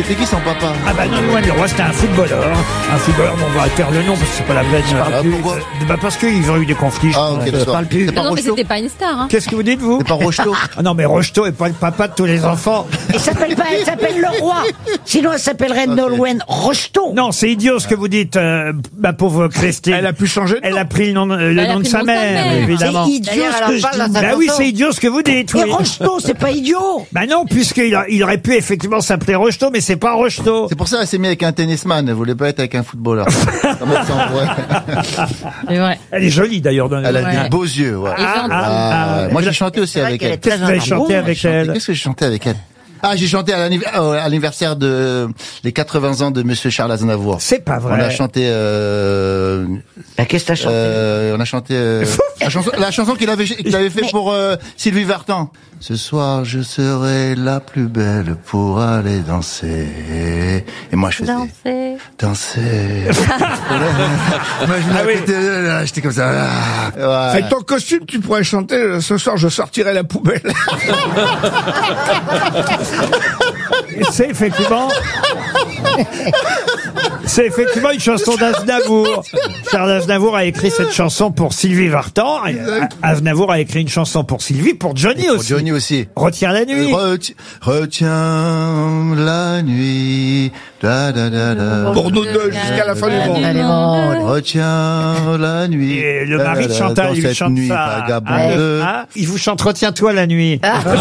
C'était qui son papa? Ah bah Nolwenn Leroy, c'était un footballeur. Un footballeur, bon, on va faire le nom parce que c'est pas la peine. Pourquoi? Bah parce qu'ils ont eu des conflits. Ah, ok, d'accord. Non, mais c'était pas une star. Hein. Qu'est-ce que vous dites, vous? C'est pas Rocheteau? Ah non, mais Rocheteau est pas le papa de tous les enfants. Elle s'appelle pas, elle s'appelle Leroy. Sinon, elle s'appellerait Nolwenn Rocheteau. Non, c'est idiot ce que vous dites, ma pauvre Christine. Elle a pu changer de Elle nom. a pris le nom de sa mère, évidemment. C'est idiot ce que je dis. Bah oui, c'est idiot ce que vous dites. Et Oui. Rocheteau, c'est pas idiot. Bah non, il aurait pu effectivement s'appeler Rocheteau, mais c'est pas Rocheteau. C'est pour ça qu'elle s'est mise avec un tennisman. Elle voulait pas être avec un footballeur. Comme elle s'en pourrait. C'est vrai. Elle est jolie d'ailleurs. Elle a Ouais. des beaux yeux, ouais. Et gentil. Moi, j'ai chanté aussi avec elle. Qu'est-ce que vous avez chanté avec elle? Qu'est-ce que j'ai chanté avec elle? Ah, j'ai chanté à l'anniversaire de les 80 ans de Monsieur Charles Aznavour. C'est pas vrai. On a chanté. Qu'est-ce que t'as chanté? On a chanté la chanson qu'il avait fait pour Sylvie Vartan. Ce soir, je serai la plus belle pour aller danser. Et moi, je faisais danser. Moi, j'étais comme ça. Ouais. Avec ton costume, tu pourrais chanter ce soir, je sortirai la poubelle. C'est effectivement une chanson d'Aznavour. Charles Aznavour a écrit cette chanson pour Sylvie Vartan. Et Aznavour a écrit une chanson pour Sylvie, pour Johnny Pour aussi. Johnny aussi. Retiens la nuit. Retiens la nuit. Da, da, da, da. Pour nous deux, jusqu'à la fin du monde. Elle est bonne. Retiens la nuit. Et le mari de Chantal, dans il cette chante nuit ça. vagabonde. Ah, il vous chante Retiens-toi la nuit.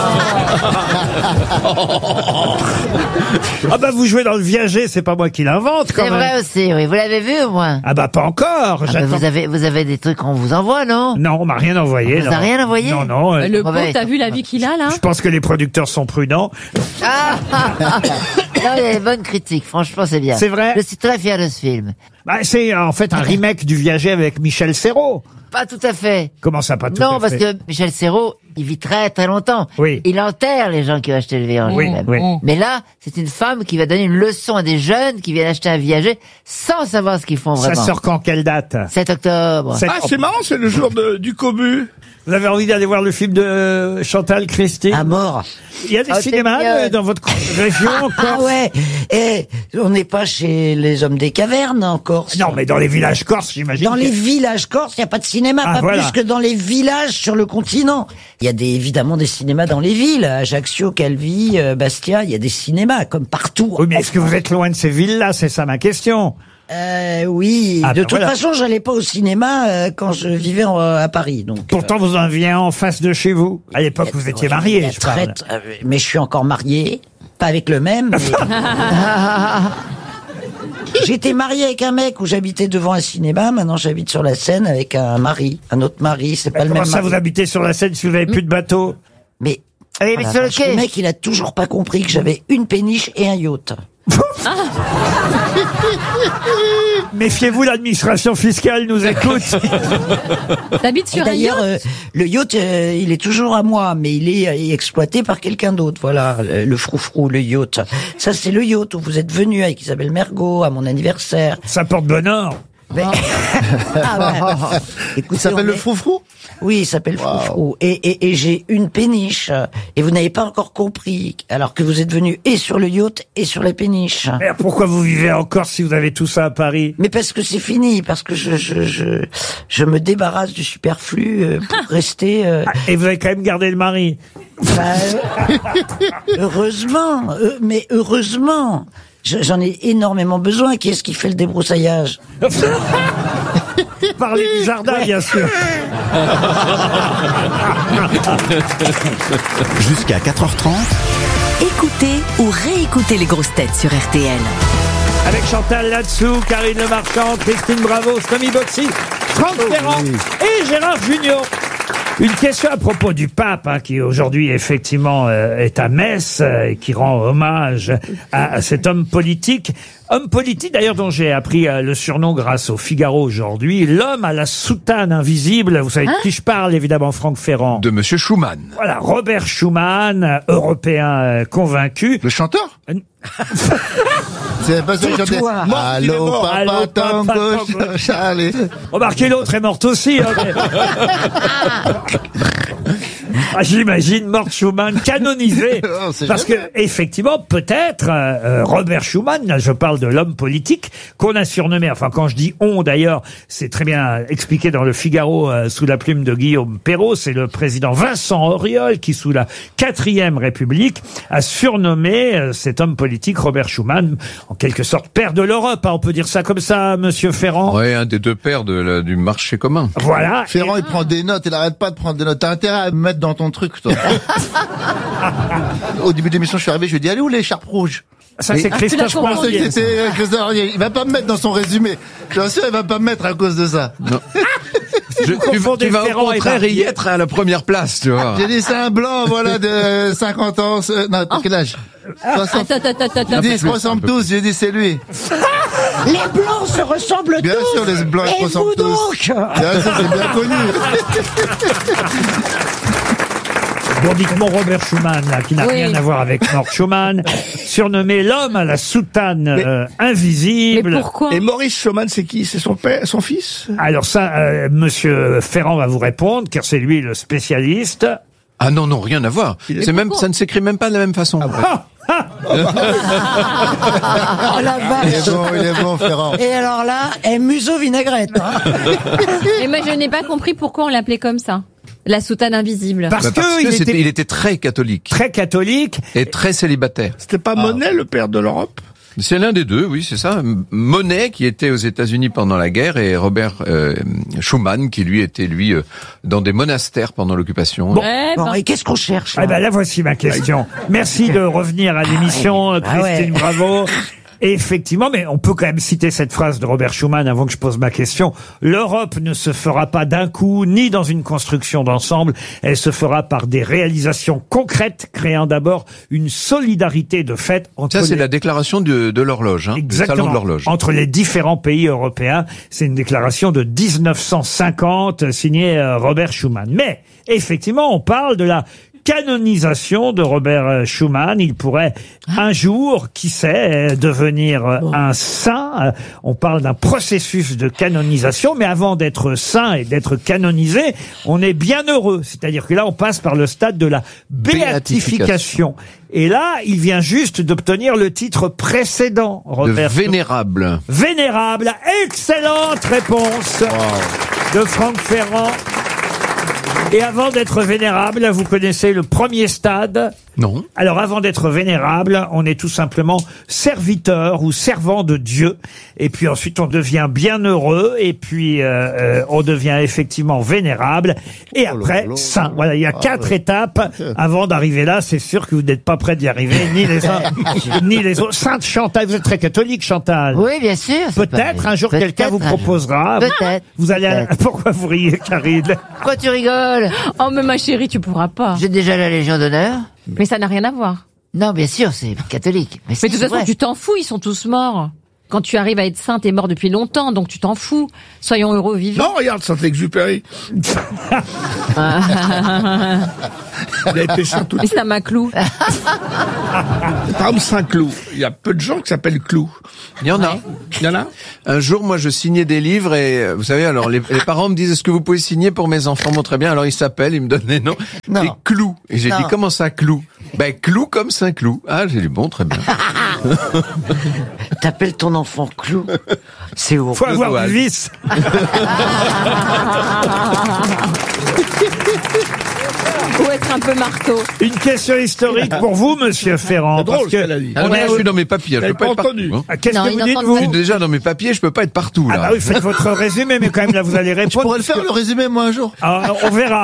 Ah bah vous jouez dans le Viager, c'est pas moi qui l'invente quand C'est même. vrai aussi, oui. Vous l'avez vu, au moins? Ah bah pas encore. Ah bah, J'attends. vous avez des trucs qu'on vous envoie, non? Non, on m'a rien envoyé. On vous a non. rien envoyé? Non, non. Le pauvre, Ouais. t'as vu la vie qu'il a là? Je pense que les producteurs sont prudents. Ah non, il y a des bonnes critiques, franchement, c'est bien. C'est vrai? Je suis très fier de ce film. Bah, c'est en fait un remake du Viager avec Michel Serrault. Pas tout à fait. Comment ça, pas tout Non, à parce fait que Michel Serrault, il vit très très longtemps. Oui. Il enterre les gens qui ont acheté le Viager. Oui, même. oui. Mais là, c'est une femme qui va donner une leçon à des jeunes qui viennent acheter un Viager sans savoir ce qu'ils font Ça vraiment. sort quand, quelle date? 7 octobre. Sept- Ah, c'est marrant, c'est le jour du cobu. Vous avez envie d'aller voir le film de Chantal, Christine? À mort. Il y a des Ah, c'est cinémas mignonne. dans votre région Ah encore? ouais. On n'est pas chez les hommes des cavernes en Corse. Non, mais dans les villages corses, j'imagine. Dans les villages corses, il n'y a pas de cinéma, Ah, pas voilà. plus que dans les villages sur le continent. Il y a évidemment des cinémas dans les villes, Ajaccio, Calvi, Bastia, il y a des cinémas comme partout. Oui, mais est-ce que vous êtes loin de ces villes-là? C'est ça ma question. Oui, Ah, de ben toute voilà. façon, j'allais pas au cinéma quand je vivais à Paris. Donc, Pourtant, vous en aviez un en face de chez vous. À l'époque, vous étiez marié, je parle. mais je suis encore marié, pas avec le même. Mais... J'étais marié avec un mec où j'habitais devant un cinéma. Maintenant, j'habite sur la Seine avec un autre mari. C'est pas le Comment même ça, mari. vous habitez sur la Seine si vous n'avez plus de bateau? Mais Allez, mais la sur le vache, quai. le mec, il a toujours pas compris que j'avais une péniche et un yacht. Méfiez-vous, l'administration fiscale nous écoute. T'habites Et sur un d'ailleurs, yacht? le yacht, il est toujours à moi, mais il est exploité par quelqu'un d'autre. Voilà, le froufrou, le yacht. Ça, c'est le yacht où vous êtes venu avec Isabelle Mergo à mon anniversaire. Ça porte bonheur. Mais... ah ouais. Écoutez, Il s'appelle on le est- Froufrou? Oui, il s'appelle Froufrou. Et j'ai une péniche. Et vous n'avez pas encore compris, alors que vous êtes venu et sur le yacht et sur la péniche. Mais pourquoi vous vivez encore si vous avez tout ça à Paris? Mais parce que c'est fini, parce que je me débarrasse du superflu pour rester. Et vous avez quand même gardé le mari. Heureusement, mais heureusement, j'en ai énormément besoin. Qui est-ce qui fait le débroussaillage? Parlez du jardin, bien sûr. Jusqu'à 4h30. Écoutez ou réécoutez les grosses têtes sur RTL. Avec Chantal Latsou, Karine Le Marchand, Christine Bravo, Samy Boxy, Franck Ferrand et Gérard Junior. Une question à propos du pape, qui aujourd'hui effectivement est à Metz et qui rend hommage à cet homme politique. Homme politique d'ailleurs dont j'ai appris le surnom grâce au Figaro aujourd'hui, l'homme à la soutane invisible. Vous savez de qui je parle évidemment, Franck Ferrand. De Monsieur Schumann. Voilà, Robert Schumann, européen convaincu. Le chanteur? C'est pas ça que chantait. Toi. Allô, Allô, papa, tango, tango. Charlie. Remarquez, l'autre est morte aussi. Mais J'imagine Mort Schumann canonisé. Oh, c'est Parce que, effectivement, peut-être, Robert Schumann, là, je parle de l'homme politique, qu'on a surnommé, enfin, quand je dis on, d'ailleurs, c'est très bien expliqué dans le Figaro, sous la plume de Guillaume Perrault, c'est le président Vincent Auriol qui, sous la 4e République, a surnommé cet homme politique, Robert Schumann, en quelque sorte, père de l'Europe, hein, on peut dire ça comme ça, monsieur Ferrand. Ouais, un des deux pères du marché commun. Voilà. Ferrand, il prend des notes, il arrête pas de prendre des notes. T'as intérêt à me mettre dans ton truc, toi. Au début de l'émission, je suis arrivé, je lui ai dit, allez où l'écharpe rouge? Ça, c'est Christophe Je pensais que Poirier. c'était Christophe Poirier. Il va pas me mettre dans son résumé. Je suis sûr, il va pas me mettre à cause de ça. Non. Tu confondez vas au Ferrand et contraire y Barbier. être à la première place, tu vois. J'ai dit, c'est un blanc, voilà, de 50 ans. Non, quel âge? 60. Attends. J'ai dit, ils se ressemblent tous. J'ai dit, c'est lui. Les blancs se ressemblent Bien tous. sûr, les blancs ils se Et ressemblent vous tous. donc Bien sûr, c'est bien connu. Bon, dites-moi Robert Schumann, là, qui n'a Oui. rien à voir avec Mort Schumann, surnommé l'homme à la soutane invisible. Mais pourquoi Et Maurice Schumann, c'est qui? C'est son père, son fils? Alors ça, monsieur Ferrand va vous répondre, car c'est lui le spécialiste. Ah non, rien à voir. C'est même, ça ne s'écrit même pas de la même façon. Oh la vache. Il est bon, Ferrand. Et alors là, museau vinaigrette. Hein. Et moi, je n'ai pas compris pourquoi on l'appelait comme ça. La soutane invisible. Parce Bah, parce que que il était très catholique très catholique. et très célibataire. C'était pas Monet, le père de l'Europe? C'est l'un des deux, oui, c'est ça. Monet, qui était aux États-Unis pendant la guerre, et Robert Schumann, qui lui était dans des monastères pendant l'occupation. Ouais, Bon, ben, et qu'est-ce qu'on cherche là Ah ben là, voici ma question. Merci de revenir à l'émission, Christine Bravo. Et effectivement, mais on peut quand même citer cette phrase de Robert Schumann avant que je pose ma question. L'Europe ne se fera pas d'un coup, ni dans une construction d'ensemble. Elle se fera par des réalisations concrètes, créant d'abord une solidarité de fait entre Ça, c'est les... la déclaration de l'horloge, hein, du salon Exactement. de l'horloge. Entre les différents pays européens. C'est une déclaration de 1950 signée Robert Schumann. Mais, effectivement, on parle de la canonisation de Robert Schumann. Il pourrait un jour, qui sait, devenir un saint. On parle d'un processus de canonisation, mais avant d'être saint et d'être canonisé, on est bien heureux. C'est-à-dire que là, on passe par le stade de la béatification. Et là, il vient juste d'obtenir le titre précédent, De Robert. vénérable. Vénérable. Excellente réponse de Franck Ferrand. Et avant d'être vénérable, vous connaissez le premier stade? Non. Alors, avant d'être vénérable, on est tout simplement serviteur ou servant de Dieu. Et puis ensuite, on devient bienheureux. Et puis, on devient effectivement vénérable. Et après, saint. Voilà, il y a 4 étapes avant d'arriver là. C'est sûr que vous n'êtes pas prêt d'y arriver, ni les uns, ni les autres. Sainte Chantal, vous êtes très catholique, Chantal. Oui, bien sûr. c'est Peut-être pas- un jour peut-être quelqu'un vous un jour. proposera. Peut-être. Vous allez. Peut-être. Pourquoi vous riez, Karine? Pourquoi tu rigoles? oh, mais ma chérie, tu pourras pas. J'ai déjà la Légion d'honneur. Mais ça n'a rien à voir. Non, bien sûr, c'est catholique. Mais de toute façon, tu t'en fous, ils sont tous morts. Quand tu arrives à être saint, t'es mort depuis longtemps, donc tu t'en fous. Soyons heureux vivants. Non, regarde, Saint-Exupéry. Il a été saint tout. Mais ça m'a clou. Par exemple, Saint-Cloud. Il y a peu de gens qui s'appellent Clou. Il y en a. Il y en a? Un jour, moi, je signais des livres et vous savez, alors les parents me disent, est-ce que vous pouvez signer pour mes enfants? Bon, très bien. Alors ils s'appellent, ils me donnent les noms. Non. Et Clou. Et j'ai Non. dit, comment ça, Clou? Ben, Clou comme Saint-Cloud. Ah, j'ai dit, bon, très bien. T'appelles ton enfant Clou. C'est horrible. Faut avoir doigt. du vice. Ou être un peu marteau. Une question historique pour vous, monsieur Ferrand. C'est drôle parce ce que qu'elle a dit. Alors, on est là, je suis dans mes papiers. Je J'avais peux pas pas être partout. entendu. Hein. Ah, qu'est-ce Non, que ils vous n'entendent dites, Je vous suis déjà dans mes papiers, je peux pas être partout, Ah là. bah oui, faites votre résumé, mais quand même, là, vous allez Je répondre. pourrais le faire, le résumé, moi, un jour. Ah, on verra.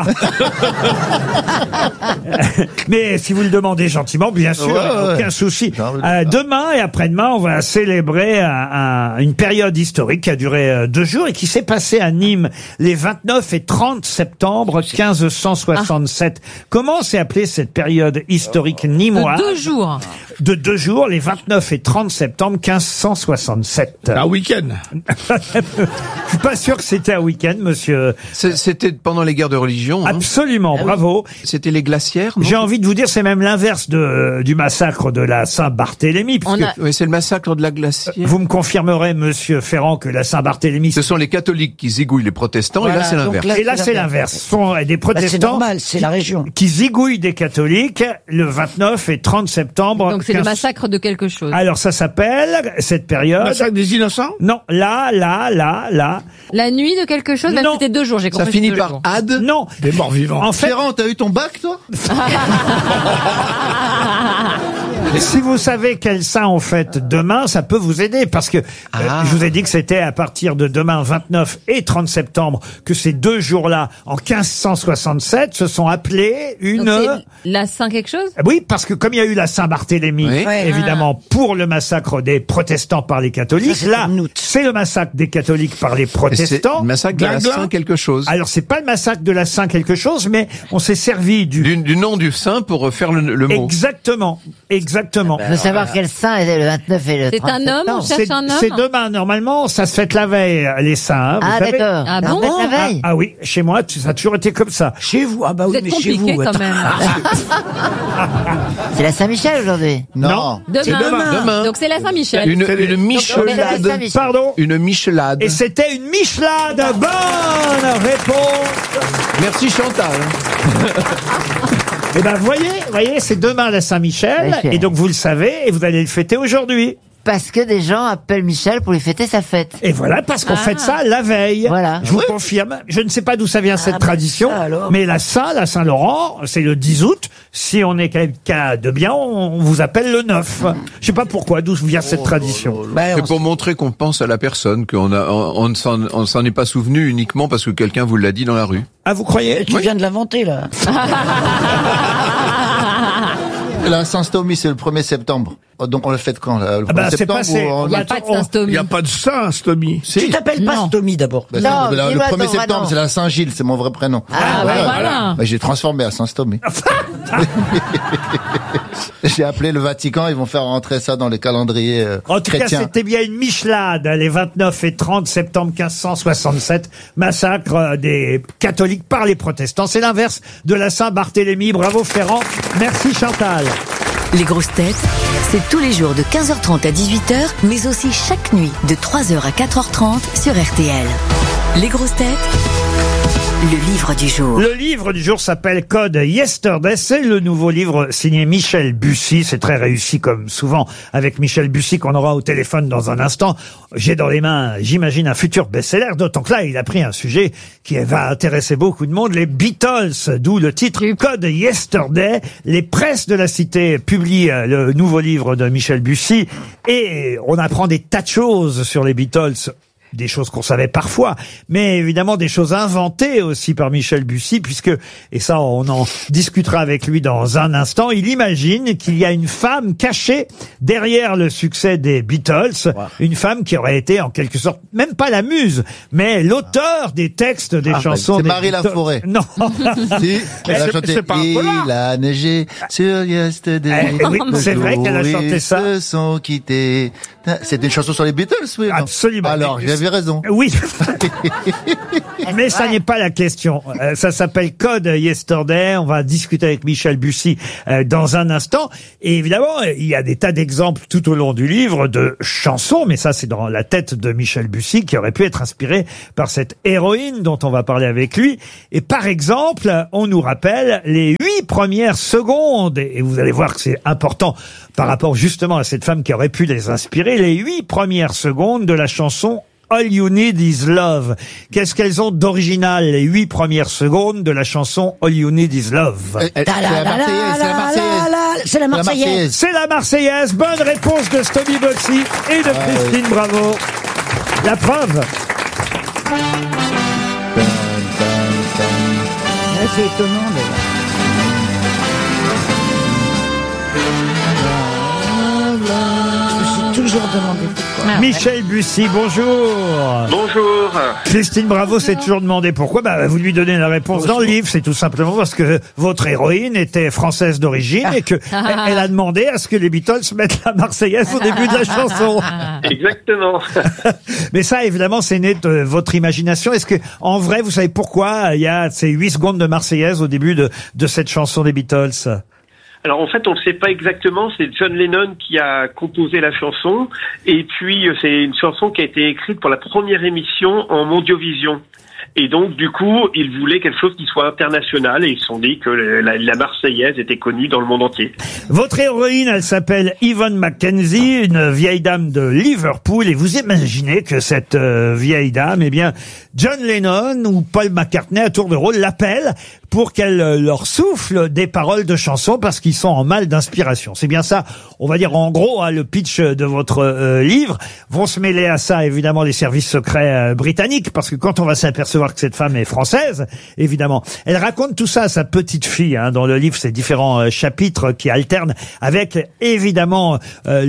Mais si vous le demandez gentiment, bien sûr, Ouais. aucun souci. Non, mais- Demain et après-demain, on va célébrer une période historique qui a duré 2 jours et qui s'est passée à Nîmes les 29 et 30 septembre 1567. Comment s'est appelée cette période historique De nîmoise? 2 jours. de 2 jours, les 29 et 30 septembre 1567. Un week-end. Je suis pas sûr que c'était un week-end, monsieur. C'était pendant les guerres de religion. Hein. Absolument, bravo. C'était les glaciaires. Non J'ai envie de vous dire, c'est même l'inverse du massacre de la Saint-Barthélemy. Oui, c'est le massacre de la glacière. Vous me confirmerez, monsieur Ferrand, que la Saint-Barthélemy... Ce sont les catholiques qui zigouillent les protestants, Voilà, et là c'est donc l'inverse. Et là, c'est l'inverse. Ce sont des C'est protestants normal, c'est la région. qui zigouillent des catholiques le 29 et 30 septembre. Donc c'est le 15. massacre de quelque chose. Alors ça s'appelle, cette période... Massacre des innocents? Non, là. La nuit de quelque chose, même Non. c'était 2 jours, j'ai compris. Ça finit c'était 2 par jours. ad. Non. Des morts vivants. En fait, Ferrand, t'as eu ton bac, toi? si vous savez quel saint on fête demain, ça peut vous aider parce que je vous ai dit que c'était à partir de demain 29 et 30 septembre que ces 2 jours-là, en 1567, se sont appelés une... Donc c'est la Saint quelque chose? Oui, parce que comme il y a eu la Saint-Barthélemy, Oui. évidemment, pour le massacre des protestants par les catholiques, Ça, c'est là, en août. c'est le massacre des catholiques par les Et c'est protestants. le massacre de la Glinglin. Saint quelque chose. Alors, c'est pas le massacre de la Saint quelque chose, mais on s'est servi Du nom du saint pour faire le mot. Exactement. Il faut savoir quel saint est le 29 et le 30 C'est un homme, on septembre. cherche un homme? C'est demain, normalement, ça se fête la veille, les saints. Vous Ah savez. d'accord. Ah En bon fait, la veille. Ah oui, chez moi, ça a toujours été comme ça. Chez vous, ah bah Vous oui, êtes mais chez compliqué vous. quand attends. même. C'est la Saint-Michel aujourd'hui. Non. Demain. Donc c'est la Saint-Michel. Une Donc, c'est la michelade. Saint-Michel. Pardon. Une michelade. Et c'était une michelade. Bonne réponse. Merci Chantal. Eh ben, voyez, c'est demain la Saint-Michel. Ok. Et donc, vous le savez, et vous allez le fêter aujourd'hui. Parce que des gens appellent Michel pour lui fêter sa fête. Et voilà, parce qu'on Ah. fête ça la veille. Voilà. Je vous confirme. Je ne sais pas d'où ça vient cette tradition, ça alors. mais la Saint-Laurent, c'est le 10 août. Si on est quelqu'un de bien, on vous appelle le 9. Je sais pas pourquoi, d'où vient cette tradition. Bah, C'est pour montrer qu'on pense à la personne, qu'on on ne s'en est pas souvenu uniquement parce que quelqu'un vous l'a dit dans la rue. Ah, vous croyez? tu viens de l'inventer, là. La Saint-Stomy, c'est le 1er septembre. Donc on le fête quand, là? Le 1er Ah bah, c'est septembre passé. ou en- Il n'y a pas de Il Saint-Stomy. n'y a pas de saint, Stomy. Tu t'appelles pas Non. Stomy d'abord. Bah, Non, c'est- le dis-le à 1er ton vrai septembre, nom. c'est la Saint-Gilles, c'est mon vrai prénom. Ah, bah voilà. Bah, j'ai transformé à Saint-Stomy. J'ai appelé le Vatican, ils vont faire rentrer ça dans les calendriers En tout cas, chrétiens. c'était bien une michelade, les 29 et 30 septembre 1567, massacre des catholiques par les protestants. C'est l'inverse de la Saint-Barthélemy. Bravo Ferrand. Merci Chantal. Les grosses têtes, c'est tous les jours de 15h30 à 18h, mais aussi chaque nuit de 3h à 4h30 sur RTL. Les grosses têtes, le livre du jour. Le livre du jour s'appelle Code Yesterday. C'est le nouveau livre signé Michel Bussy. C'est très réussi comme souvent avec Michel Bussy qu'on aura au téléphone dans un instant. J'ai dans les mains, j'imagine, un futur best-seller. D'autant que là, il a pris un sujet qui va intéresser beaucoup de monde. Les Beatles, d'où le titre Code Yesterday. Les presses de la cité publient le nouveau livre de Michel Bussy. Et on apprend des tas de choses sur les Beatles. Des choses qu'on savait parfois, mais évidemment des choses inventées aussi par Michel Bussy, puisque, et ça on en discutera avec lui dans un instant, il imagine qu'il y a une femme cachée derrière le succès des Beatles, une femme qui aurait été en quelque sorte, même pas la muse, mais l'auteur des textes des chansons c'est des Marie Beatles. Laforêt. Non. Si, elle a c'est- chanté c'est pas un polar. Il a neigé sur Yesterday. Eh oui, Le c'est vrai jour qu'elle a où chanté ils ça. se sont quittés. C'est une chanson sur les Beatles, oui. non Absolument. Alors, j'avais raison. Oui. Mais ça n'est pas la question. Ça s'appelle Code Yesterday. On va discuter avec Michel Bussy dans un instant. Et évidemment, il y a des tas d'exemples tout au long du livre de chansons, mais ça c'est dans la tête de Michel Bussy qui aurait pu être inspiré par cette héroïne dont on va parler avec lui. Et par exemple, on nous rappelle les 8 premières secondes. Et vous allez voir que c'est important par rapport justement à cette femme qui aurait pu les inspirer. Les 8 premières secondes de la chanson All You Need Is Love. Qu'est-ce qu'elles ont d'original, les 8 premières secondes de la chanson All You Need Is Love? C'est la Marseillaise, c'est la Marseillaise. C'est la Marseillaise. C'est la Marseillaise. Bonne réponse de Stomy Boxy et de Christine Bravo. La preuve. C'est étonnant, d'ailleurs. Je me suis toujours demandé pourquoi. Michel Bussy, bonjour. Bonjour. Christine Bravo s'est toujours demandé pourquoi. Vous lui donnez la réponse dans le livre. C'est tout simplement parce que votre héroïne était française d'origine et que elle a demandé à ce que les Beatles mettent la Marseillaise au début de la chanson. Exactement. Mais ça, évidemment, c'est né de votre imagination. Est-ce que, en vrai, vous savez pourquoi il y a ces 8 secondes de Marseillaise au début de cette chanson des Beatles? Alors en fait, on ne sait pas exactement. C'est John Lennon qui a composé la chanson. Et puis, c'est une chanson qui a été écrite pour la première émission en Mondiovision. Et donc, du coup, ils voulaient quelque chose qui soit international et ils se sont dit que la Marseillaise était connue dans le monde entier. Votre héroïne, elle s'appelle Yvonne Mackenzie, une vieille dame de Liverpool. Et vous imaginez que cette vieille dame, eh bien, John Lennon ou Paul McCartney, à tour de rôle, l'appelle pour qu'elle leur souffle des paroles de chansons parce qu'ils sont en mal d'inspiration. C'est bien ça, on va dire en gros, le pitch de votre livre. Vont se mêler à ça, évidemment, les services secrets britanniques, parce que quand on va s'apercevoir que cette femme est française, évidemment. Elle raconte tout ça à sa petite fille, dans le livre, ces différents chapitres qui alternent avec, évidemment,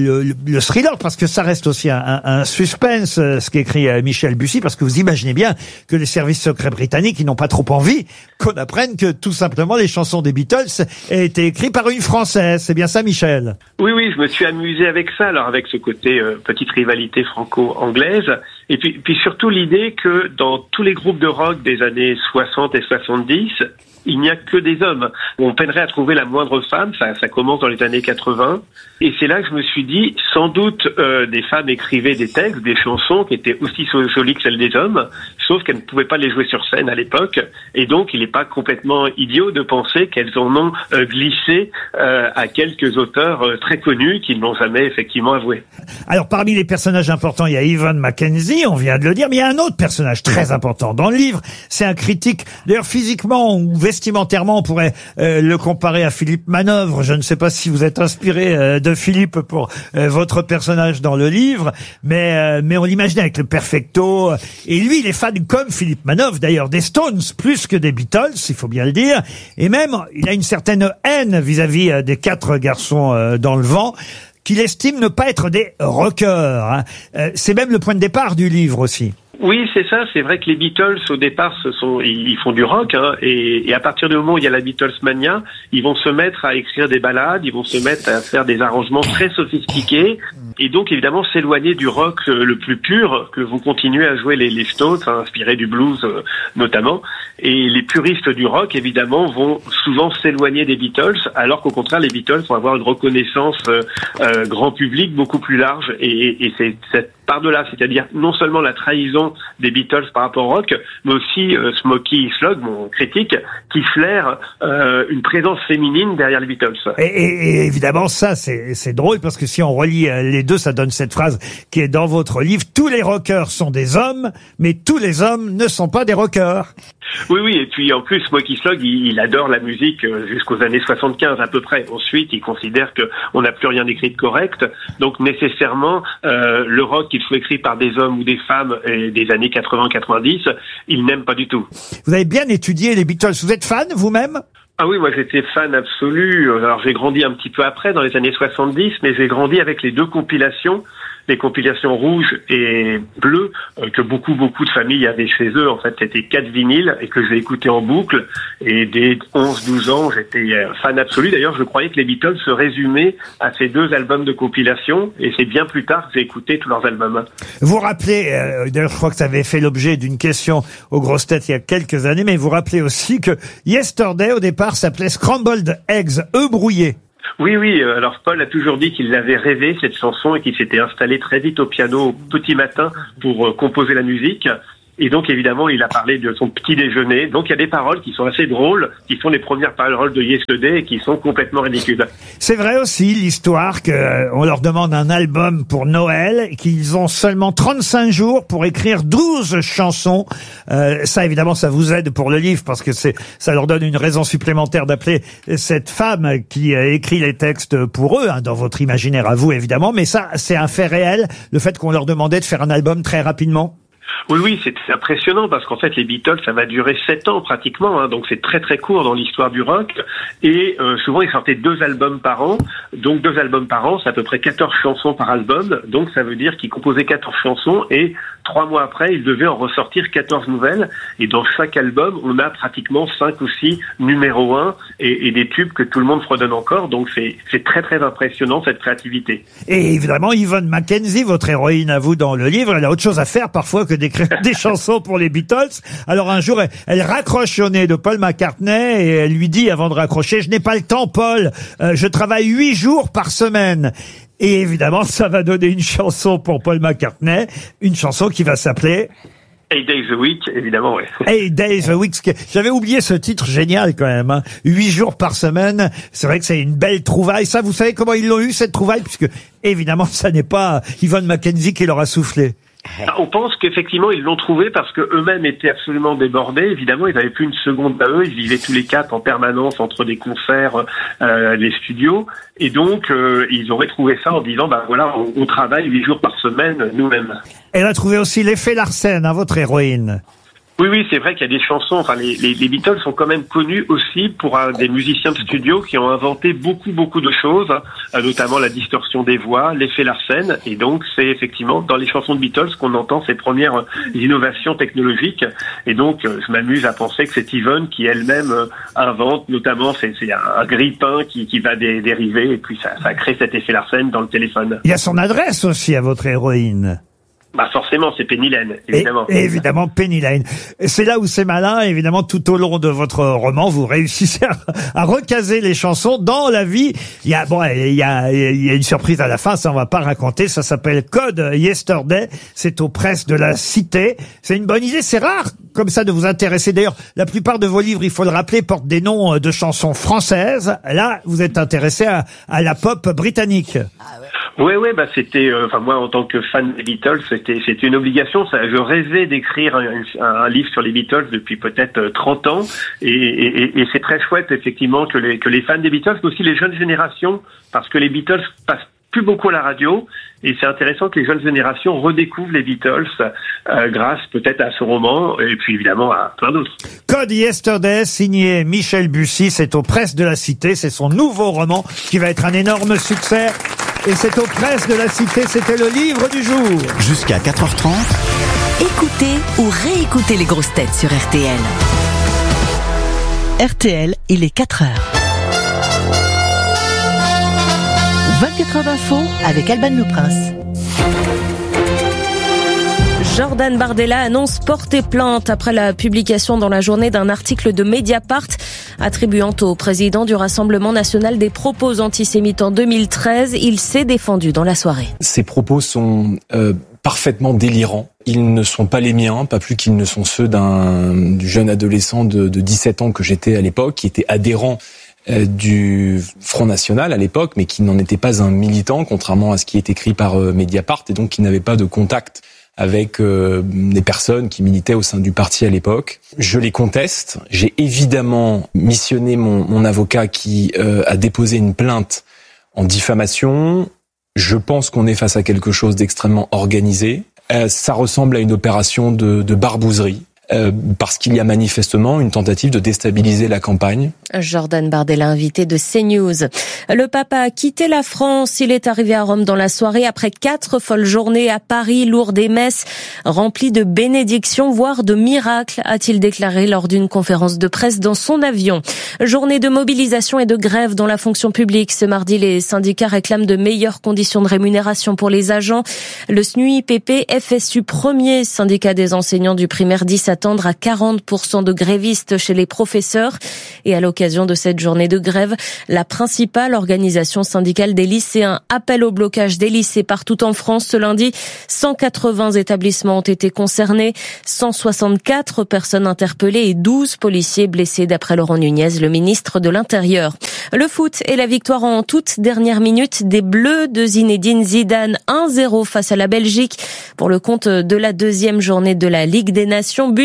le thriller, parce que ça reste aussi un suspense, ce qu'écrit Michel Bussy, parce que vous imaginez bien que les services secrets britanniques, ils n'ont pas trop envie qu'on apprenne que tout simplement les chansons des Beatles aient été écrites par une Française. C'est bien ça, Michel? Oui, je me suis amusé avec ça, alors avec ce côté petite rivalité franco-anglaise, et puis surtout l'idée que dans tous les groupes de rock des années 60 et 70, il n'y a que des hommes. On peinerait à trouver la moindre femme, ça commence dans les années 80, et c'est là que je me suis dit, sans doute des femmes écrivaient des textes, des chansons qui étaient aussi jolies que celles des hommes, sauf qu'elles ne pouvaient pas les jouer sur scène à l'époque, et donc il n'est pas complètement idiot de penser qu'elles en ont glissé à quelques auteurs très connus qui ne l'ont jamais effectivement avoué. Alors parmi les personnages importants, il y a Yvonne Mackenzie, on vient de le dire, mais il y a un autre personnage très important dans le livre, c'est un critique, d'ailleurs physiquement ou vestimentairement, on pourrait le comparer à Philippe Manœuvre. Je ne sais pas si vous êtes inspiré de Philippe pour votre personnage dans le livre, mais on l'imagine avec le perfecto. Et lui, il est fan comme Philippe Manœuvre, d'ailleurs, des Stones plus que des Beatles, il faut bien le dire. Et même, il a une certaine haine vis-à-vis des 4 garçons dans le vent, qu'il estime ne pas être des rockers. C'est même le point de départ du livre aussi. Oui, c'est ça. C'est vrai que les Beatles, au départ, ils font du rock, et à partir du moment où il y a la Beatlesmania, ils vont se mettre à écrire des ballades, ils vont se mettre à faire des arrangements très sophistiqués, et donc évidemment s'éloigner du rock le plus pur que vont continuer à jouer les Stones, inspirés du blues notamment. Et les puristes du rock, évidemment, vont souvent s'éloigner des Beatles, alors qu'au contraire, les Beatles vont avoir une reconnaissance grand public beaucoup plus large, et c'est cette part-delà, c'est-à-dire non seulement la trahison des Beatles par rapport au rock, mais aussi Smokey Slug, mon critique, qui flaire une présence féminine derrière les Beatles. Et évidemment, ça, c'est drôle, parce que si on relie les deux, ça donne cette phrase qui est dans votre livre: tous les rockers sont des hommes, mais tous les hommes ne sont pas des rockers. Oui, et puis en plus, Smokey Slug, il adore la musique jusqu'aux années 75 à peu près. Ensuite, il considère que on n'a plus rien écrit de correct, donc nécessairement le rock, qu'il soit écrit par des hommes ou des femmes des années 80-90, il n'aime pas du tout. Vous avez bien étudié les Beatles. Vous êtes fan vous-même? Ah oui, moi j'étais fan absolu. Alors j'ai grandi un petit peu après, dans les années 70, mais j'ai grandi avec les 2 compilations. Les compilations rouges et bleues que beaucoup de familles avaient chez eux. En fait, c'était 4 vinyles et que j'ai écouté en boucle. Et dès 11-12 ans, j'étais fan absolu. D'ailleurs, je croyais que les Beatles se résumaient à ces 2 albums de compilation. Et c'est bien plus tard que j'ai écouté tous leurs albums. Vous rappelez, d'ailleurs, je crois que ça avait fait l'objet d'une question aux grosses têtes il y a quelques années, mais vous rappelez aussi que Yesterday, au départ, s'appelait Scrambled Eggs, œufs brouillés. Oui, alors Paul a toujours dit qu'il l'avait rêvé, cette chanson, et qu'il s'était installé très vite au piano au petit matin pour composer la musique. Et donc, évidemment, il a parlé de son petit déjeuner. Donc, il y a des paroles qui sont assez drôles, qui sont les premières paroles de Yesterday et qui sont complètement ridicules. C'est vrai aussi l'histoire qu'on leur demande un album pour Noël, qu'ils ont seulement 35 jours pour écrire 12 chansons. Ça, évidemment, ça vous aide pour le livre, parce que ça leur donne une raison supplémentaire d'appeler cette femme qui écrit les textes pour eux, dans votre imaginaire à vous, évidemment. Mais ça, c'est un fait réel, le fait qu'on leur demandait de faire un album très rapidement. Oui, c'est impressionnant parce qu'en fait les Beatles, ça va durer 7 ans pratiquement, hein, donc c'est très très court dans l'histoire du rock. Et souvent ils sortaient 2 albums par an, donc 2 albums par an, c'est à peu près 14 chansons par album. Donc ça veut dire qu'ils composaient 14 chansons et 3 mois après, ils devaient en ressortir 14 nouvelles. Et dans chaque album, on a pratiquement 5 ou 6 numéro 1 et des tubes que tout le monde fredonne encore. Donc c'est très très impressionnant cette créativité. Et évidemment, Yvonne McKenzie, votre héroïne à vous dans le livre, elle a autre chose à faire parfois que d'écrire des chansons pour les Beatles. Alors un jour, elle raccroche au nez de Paul McCartney et elle lui dit avant de raccrocher, je n'ai pas le temps, Paul, je travaille 8 jours par semaine. Et évidemment, ça va donner une chanson pour Paul McCartney, une chanson qui va s'appeler 8 Days a Week, évidemment, oui. 8 Days a Week. J'avais oublié ce titre génial quand même. Hein. 8 jours par semaine. C'est vrai que c'est une belle trouvaille. Ça, vous savez comment ils l'ont eu cette trouvaille, puisque évidemment, ça n'est pas Yvonne McKenzie qui leur a soufflé. On pense qu'effectivement ils l'ont trouvé parce que eux-mêmes étaient absolument débordés. Évidemment, ils n'avaient plus une seconde à eux. Ils vivaient tous les 4 en permanence entre des concerts, les studios, et donc ils auraient trouvé ça en disant voilà, on travaille 8 jours par semaine nous-mêmes. Elle a trouvé aussi l'effet Larsen, hein, votre héroïne. Oui, c'est vrai qu'il y a des chansons. Enfin, les Beatles sont quand même connus aussi pour des musiciens de studio qui ont inventé beaucoup de choses, notamment la distorsion des voix, l'effet Larsen. Et donc, c'est effectivement dans les chansons de Beatles qu'on entend ces premières innovations technologiques. Et donc, je m'amuse à penser que c'est Yvonne qui elle-même invente, notamment c'est un grille-pain qui va dériver, et puis ça crée cet effet Larsen dans le téléphone. Il y a son adresse aussi à votre héroïne. Forcément, c'est Penny Lane, évidemment. Et évidemment, Penny Lane. C'est là où c'est malin, évidemment, tout au long de votre roman, vous réussissez à recaser les chansons dans la vie. Il y a une surprise à la fin, ça on va pas raconter, ça s'appelle Code Yesterday, c'est aux presses de la Cité. C'est une bonne idée, c'est rare comme ça de vous intéresser. D'ailleurs, la plupart de vos livres, il faut le rappeler, portent des noms de chansons françaises. Là, vous êtes intéressé à la pop britannique. Oui, c'était, moi, en tant que fan des Beatles, c'était une obligation. Je rêvais d'écrire un livre sur les Beatles depuis peut-être 30 ans, et c'est très chouette, effectivement, que les fans des Beatles, mais aussi les jeunes générations, parce que les Beatles passent plus beaucoup à la radio, et c'est intéressant que les jeunes générations redécouvrent les Beatles grâce peut-être à ce roman, et puis évidemment à plein d'autres. Code Yesterday, signé Michel Bussy, c'est aux presses de la Cité, c'est son nouveau roman qui va être un énorme succès. Et c'est aux presses de la Cité, c'était le livre du jour. Jusqu'à 4h30. Écoutez ou réécoutez les grosses têtes sur RTL. RTL, il est 4h. 24 heures d'info avec Alban Le Prince. Jordan Bardella annonce porter plainte après la publication dans la journée d'un article de Mediapart attribuant au président du Rassemblement national des propos antisémites en 2013. Il s'est défendu dans la soirée. Ces propos sont parfaitement délirants. Ils ne sont pas les miens, pas plus qu'ils ne sont ceux du jeune adolescent de 17 ans que j'étais à l'époque, qui était adhérent du Front National à l'époque, mais qui n'en était pas un militant, contrairement à ce qui est écrit par Mediapart, et donc qui n'avait pas de contact avec des personnes qui militaient au sein du parti à l'époque. Je les conteste. J'ai évidemment missionné mon avocat qui a déposé une plainte en diffamation. Je pense qu'on est face à quelque chose d'extrêmement organisé. Ça ressemble à une opération de barbouzerie. Parce qu'il y a manifestement une tentative de déstabiliser la campagne. Jordan Bardella, invité de CNews. Le pape a quitté la France. Il est arrivé à Rome dans la soirée après 4 folles journées à Paris, lourdes des messes remplies de bénédictions, voire de miracles, a-t-il déclaré lors d'une conférence de presse dans son avion. Journée de mobilisation et de grève dans la fonction publique. Ce mardi, les syndicats réclament de meilleures conditions de rémunération pour les agents. Le SNUIPP, FSU, premier syndicat des enseignants du primaire, dit s'attendre à 40% de grévistes chez les professeurs. Et à l'occasion de cette journée de grève, la principale organisation syndicale des lycéens appelle au blocage des lycées partout en France. Ce lundi, 180 établissements ont été concernés, 164 personnes interpellées et 12 policiers blessés d'après Laurent Nunez, le ministre de l'Intérieur. Le foot et la victoire en toute dernière minute des Bleus de Zinedine Zidane, 1-0 face à la Belgique pour le compte de la 2e journée de la Ligue des Nations. But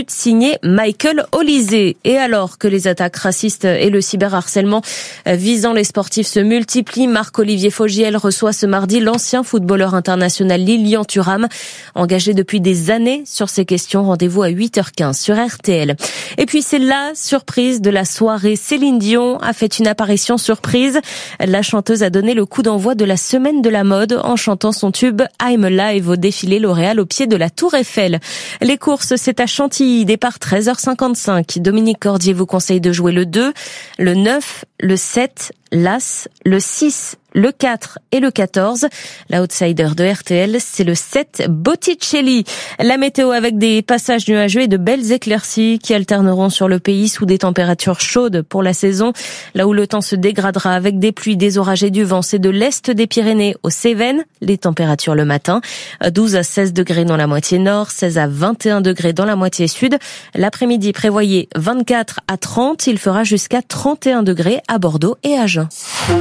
but signé Michael Olysée. Et alors que les attaques racistes et le cyberharcèlement visant les sportifs se multiplient, Marc-Olivier Fogiel reçoit ce mardi l'ancien footballeur international Lilian Thuram, engagé depuis des années sur ces questions. Rendez-vous à 8h15 sur RTL. Et puis c'est la surprise de la soirée. Céline Dion a fait une apparition surprise. La chanteuse a donné le coup d'envoi de la semaine de la mode en chantant son tube I'm Alive au défilé L'Oréal au pied de la Tour Eiffel. Les courses, c'est à Chantilly, départ 13h55. Dominique Cordier vous conseille de jouer le 2, le 9, le 7, l'As, le 6, le 4 et le 14. L'outsider de RTL, c'est le 7, Botticelli. La météo avec des passages nuageux et de belles éclaircies qui alterneront sur le pays sous des températures chaudes pour la saison. Là où le temps se dégradera avec des pluies, des orages et du vent, c'est de l'est des Pyrénées aux Cévennes. Les températures le matin, 12 à 16 degrés dans la moitié nord, 16 à 21 degrés dans la moitié sud. L'après-midi, prévoyez 24 à 30. Il fera jusqu'à 31 degrés à Bordeaux et à Agen.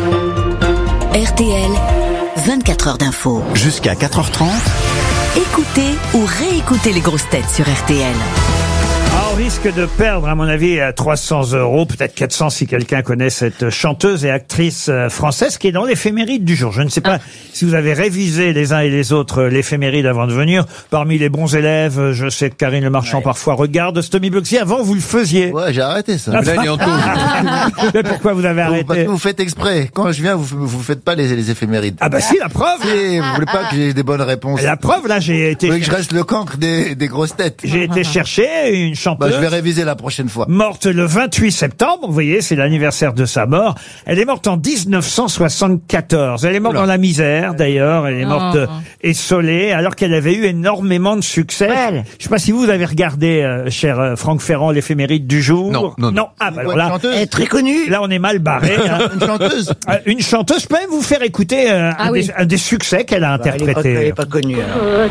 RTL, 24 heures d'info. Jusqu'à 4h30. Écoutez ou réécoutez les grosses têtes sur RTL. On risque de perdre, à mon avis, 300 €, peut-être 400 si quelqu'un connaît cette chanteuse et actrice française qui est dans l'éphéméride du jour. Je ne sais pas si vous avez révisé les uns et les autres l'éphéméride avant de venir. Parmi les bons élèves, je sais que Karine Le Marchand parfois regarde. Stomy Bugsy, avant vous le faisiez. Ouais, j'ai arrêté ça. Mais là, il est en taux. Mais pourquoi vous avez arrêté? Parce que vous faites exprès. Quand je viens, vous faites pas les éphémérides. Ah bah si, la preuve. Vous voulez pas que j'ai des bonnes réponses. La preuve, là, j'ai été... Vous voulez que je reste le cancre des grosses têtes. J'ai été chercher une chanteuse. Je vais réviser la prochaine fois. Morte le 28 septembre, vous voyez, c'est l'anniversaire de sa mort. Elle est morte en 1974. Elle est morte dans la misère, d'ailleurs. Elle est morte essolée, alors qu'elle avait eu énormément de succès. Ouais. Je sais pas si vous avez regardé, cher Franck Ferrand, l'éphéméride du jour. Non. Ah, bah alors là, elle est très connue. Là, on est mal barré. Hein. Une chanteuse. Une chanteuse. Je peux même vous faire écouter un des succès qu'elle a interprété. Elle est pas connue, alors.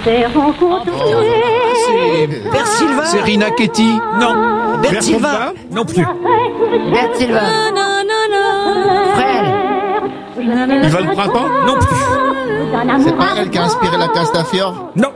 Bert Silva. C'est Rina Ketty. Non. Bert Silva. Non plus. Bert Silva. Frère. Il va le printemps? Non plus. C'est pas elle qui a inspiré la Castafiore? Non.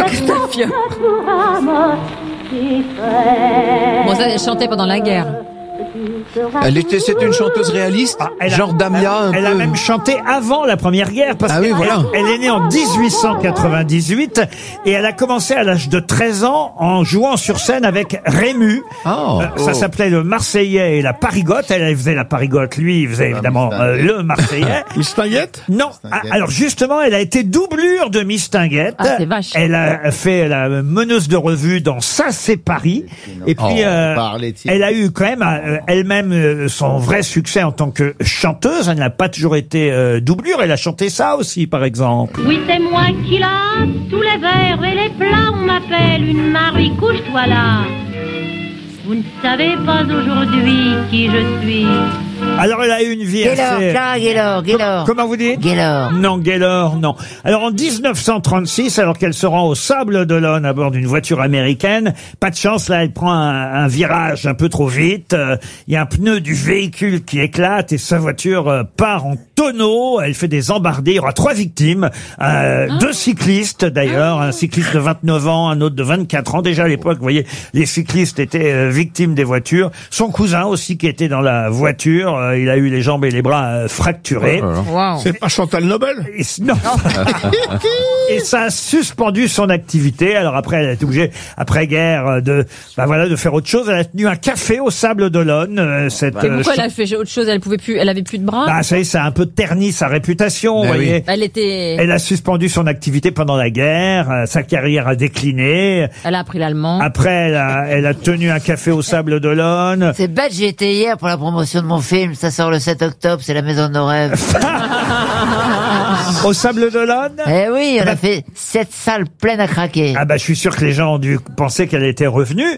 Bon, ça, elle chantait pendant la guerre. C'est une chanteuse réaliste, genre Damia. Elle a même chanté avant la Première Guerre, parce elle est née en 1898 et elle a commencé à l'âge de 13 ans en jouant sur scène avec Rému. Ça s'appelait le Marseillais et la Parigotte. Elle faisait la Parigotte, lui il faisait évidemment le Marseillais. Mistinguette? Non. Alors justement, elle a été doublure de Mistinguette. Ah, c'est vache. Elle a fait la meneuse de revue dans Ça c'est Paris. Et puis elle a eu quand même elle-même son vrai succès en tant que chanteuse. Elle n'a pas toujours été doublure. Elle a chanté ça aussi, par exemple. Oui, c'est moi qui l'a, tous les verres et les plats, on m'appelle une Marie, couche-toi là. Vous ne savez pas aujourd'hui qui je suis. Alors, elle a eu une vie assez... Gaylor. Comment vous dites? Gaylor. Non, Gaylor, non. Alors, en 1936, alors qu'elle se rend au Sable d'Olonne à bord d'une voiture américaine, pas de chance, là, elle prend un virage un peu trop vite. Il y a un pneu du véhicule qui éclate et sa voiture part en tonneaux. Elle fait des embardées. Il y aura 3 victimes. 2 cyclistes, d'ailleurs. Un cycliste de 29 ans, un autre de 24 ans. Déjà, à l'époque, vous voyez, les cyclistes étaient victimes des voitures. Son cousin aussi qui était dans la voiture. Il a eu les jambes et les bras fracturés. Wow. C'est pas Chantal Nobel? Non. Et ça a suspendu son activité. Alors après, elle est obligée, après-guerre, de faire autre chose. Elle a tenu un café au Sable d'Olonne. Pourquoi elle a fait autre chose? Elle avait plus de bras? Ça y est, ça a un peu terni sa réputation, vous voyez. Elle a suspendu son activité pendant la guerre. Sa carrière a décliné. Elle a appris l'allemand. Après, elle a tenu un café au Sable d'Olonne. C'est bête, j'y étais hier pour la promotion de mon film. Ça sort le 7 octobre, c'est la maison de nos rêves. Au Sable d'Olonne? Eh oui, on a fait 7 salles pleines à craquer. Ah bah, je suis sûr que les gens ont dû penser qu'elle était revenue.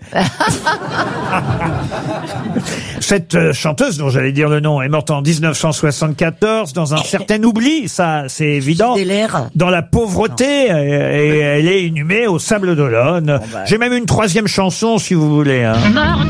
Cette chanteuse, dont j'allais dire le nom, est morte en 1974 dans un certain oubli, ça c'est évident. Dans la pauvreté, et elle est inhumée au Sable d'Olonne. J'ai même une 3e chanson si vous voulez. Hein.